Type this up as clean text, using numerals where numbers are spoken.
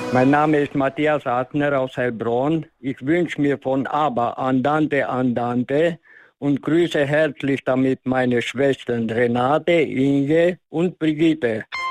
Mein Name ist Matthias Adner aus Heilbronn. Ich wünsche mir von ABBA Andante Andante und grüße herzlich damit meine Schwestern Renate, Inge und Brigitte.